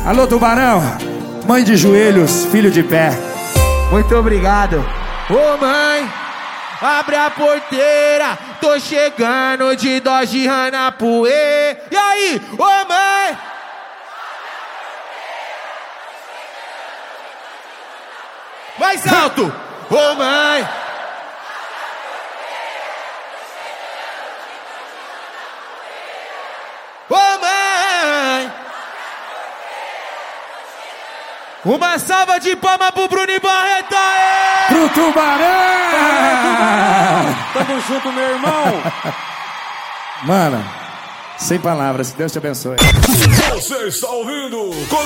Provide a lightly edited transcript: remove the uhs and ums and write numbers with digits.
Alô, Tubarão, mãe de joelhos, filho de pé. Muito obrigado. Ô mãe, abre a porteira, tô chegando de Dodge Ranapuê. E aí, ô mãe? Mais alto! Ô mãe! Ô mãe! Uma salva de palmas pro Bruno e Barreto! Pro Tubarão! Tamo junto, meu irmão! Mano, sem palavras, Deus te abençoe. Você está ouvindo